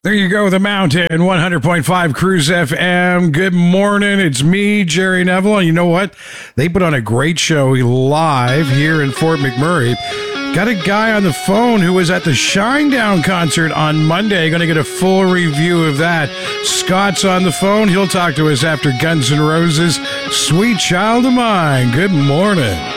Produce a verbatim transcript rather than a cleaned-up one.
There you go, the Mountain, one hundred point five Cruise F M. Good morning. It's me, Jerry Neville. And you know what? They put on a great show live here in Fort McMurray. Got a guy on the phone who was at the Shinedown concert on Monday. Going to get a full review of that. Scott's on the phone. He'll talk to us after Guns N' Roses' Sweet Child of Mine. Good morning.